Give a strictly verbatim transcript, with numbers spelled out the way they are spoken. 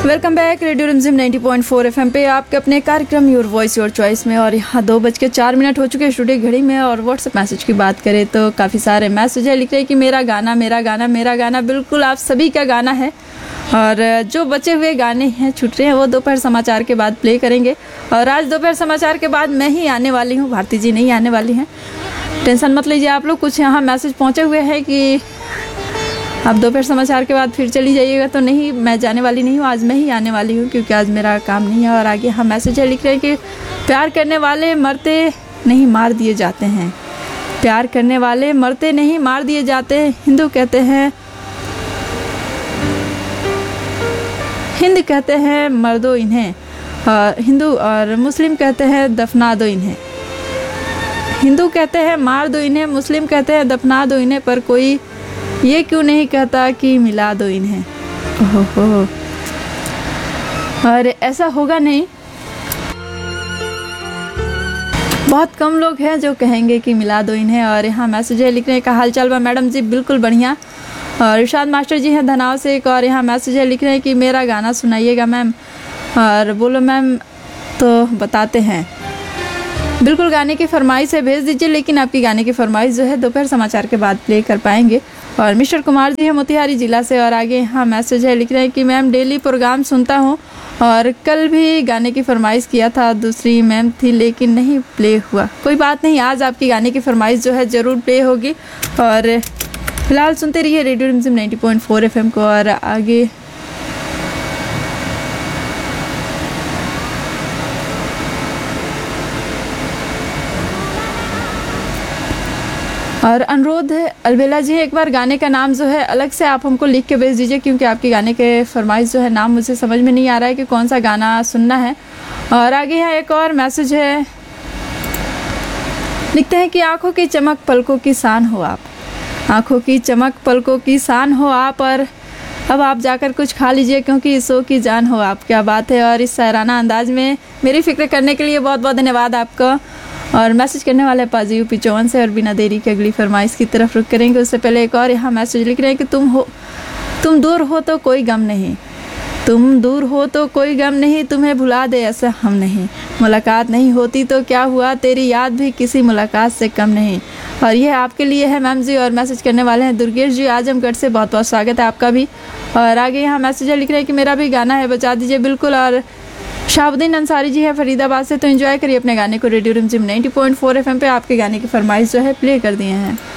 Welcome back radio रिमझिम ninety point four FM पे आपके अपने कार्यक्रम योर वॉइस योर चॉइस में। और यहाँ दो बज के चार मिनट हो चुके हैं स्टूडियो घड़ी में। और व्हाट्सएप मैसेज की बात करें तो काफ़ी सारे मैसेज है, लिख रहे हैं कि मेरा गाना मेरा गाना मेरा गाना। बिल्कुल आप सभी का गाना है। और जो बचे हुए गाने हैं छूट रहे हैं वो दोपहर समाचार के बाद प्ले करेंगे। और आज दोपहर समाचार के बाद मैं ही आने वाली हूँ, भारती जी नहीं आने वाली हैं। टेंशन मत लीजिए आप लोग। कुछ यहाँ मैसेज पहुँचे हुए हैं कि आप दोपहर समाचार के बाद फिर चली जाइएगा, तो नहीं, मैं जाने वाली नहीं हूँ। आज मैं ही आने वाली हूँ क्योंकि आज मेरा काम नहीं है। और आगे हम मैसेज है, लिख रहे हैं कि प्यार करने वाले मरते नहीं मार दिए जाते हैं। प्यार करने वाले मरते नहीं मार दिए जाते हैं। हिंदू कहते हैं हिंद कहते हैं मर दो इन्हें, और हिंदू और मुस्लिम कहते हैं दफना दो इन्हें। हिंदू कहते हैं मार दो इन्हें, मुस्लिम कहते हैं दफना दो इन्हें, पर कोई ये क्यों नहीं कहता कि मिला दो इन्हें। ओहो, और ऐसा होगा नहीं। बहुत कम लोग हैं जो कहेंगे कि मिला दो इन्हें। और यहाँ मैसेज है, लिख रहे हैं का हाल चाल बा मैडम जी बिल्कुल बढ़िया। और इरशाद मास्टर जी हैं धनाव से एक। और यहाँ मैसेज है, लिख रहे हैं कि मेरा गाना सुनाइएगा मैम। और बोलो मैम तो बताते हैं। बिल्कुल गाने की फरमाइश है, भेज दीजिए। लेकिन आपकी गाने की फरमाइश जो है दोपहर समाचार के बाद प्ले कर पाएंगे। और मिस्टर कुमार जी हैं मोतिहारी जिला से। और आगे यहाँ मैसेज है, लिख रहे हैं कि मैम डेली प्रोग्राम सुनता हूँ और कल भी गाने की फरमाइश किया था, दूसरी मैम थी लेकिन नहीं प्ले हुआ। कोई बात नहीं, आज आपकी गाने की फरमाइश जो है ज़रूर प्ले होगी। और फिलहाल सुनते रहिए रेडियो रिमझिम नाइंटी पॉइंट फोर एफएम को। और आगे और अनुरोध है अलबेला जी, एक बार गाने का नाम जो है अलग से आप हमको लिख के भेज दीजिए, क्योंकि आपकी गाने के फरमाइश जो है नाम मुझे समझ में नहीं आ रहा है कि कौन सा गाना सुनना है। और आगे यहाँ एक और मैसेज है, लिखते हैं कि आंखों की चमक पलकों की शान हो आप। आंखों की चमक पलकों की शान हो आप। और अब आप जाकर कुछ खा लीजिए क्योंकि इस शो की जान हो आप। क्या बात है। और इस शायराना अंदाज में मेरी फिक्र करने के लिए बहुत बहुत धन्यवाद आपका। और मैसेज करने वाले पाजी यूपी चौवन से। और बिना देरी के अगली फरमाइश की तरफ रुक करेंगे। उससे पहले एक और यहाँ मैसेज लिख रहे हैं कि तुम हो तुम दूर हो तो कोई गम नहीं, तुम दूर हो तो कोई गम नहीं, तुम्हें भुला दे ऐसा हम नहीं। मुलाकात नहीं होती तो क्या हुआ, तेरी याद भी किसी मुलाकात से कम नहीं। और यह आपके लिए है मैम जी। और मैसेज करने वाले हैं दुर्गेश जी आजमगढ़ से। बहुत बहुत स्वागत है आपका भी। और आगे यहाँ मैसेज लिख रहे हैं कि मेरा भी गाना है, बचा दीजिए बिल्कुल। और शाहबुद्दीन अंसारी जी है फरीदाबाद से। तो एंजॉय करिए अपने गाने को। रेडियो रिमझिम नाइंटी पॉइंट फोर एफएम पे आपके गाने की फरमाइश जो है प्ले कर दिए हैं।